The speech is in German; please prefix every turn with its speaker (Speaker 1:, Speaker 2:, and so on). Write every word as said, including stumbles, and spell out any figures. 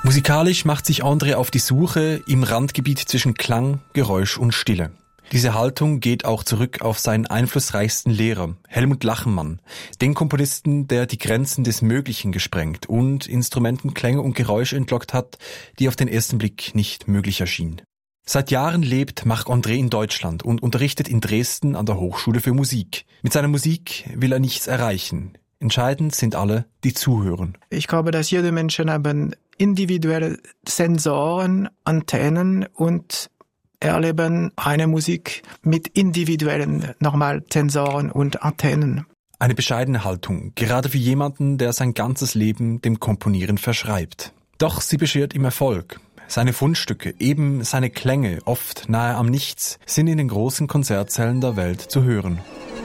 Speaker 1: Musikalisch macht sich André auf die Suche im Randgebiet zwischen Klang, Geräusch und Stille. Diese Haltung geht auch zurück auf seinen einflussreichsten Lehrer, Helmut Lachenmann, den Komponisten, der die Grenzen des Möglichen gesprengt und Instrumenten Klänge und Geräusche entlockt hat, die auf den ersten Blick nicht möglich erschienen. Seit Jahren lebt Marc-André in Deutschland und unterrichtet in Dresden an der Hochschule für Musik. Mit seiner Musik will er nichts erreichen. Entscheidend sind alle, die zuhören.
Speaker 2: Ich glaube, dass jede Menschen haben individuelle Sensoren, Antennen und erleben eine Musik mit individuellen nochmal Sensoren und Antennen.
Speaker 1: Eine bescheidene Haltung, gerade für jemanden, der sein ganzes Leben dem Komponieren verschreibt. Doch sie beschert ihm Erfolg. Seine Fundstücke, eben seine Klänge, oft nahe am Nichts, sind in den großen Konzertsälen der Welt zu hören.